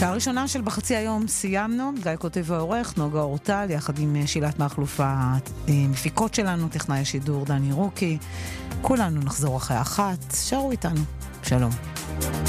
שעה ראשונה של בחצי היום סיימנו. גיא כותב והעורך, נוגה אורטל, יחד עם שילת מחלוף המפיקות שלנו, טכנאי השידור דני רוקי. כולנו נחזור אחרי 1. שרו איתנו. שלום.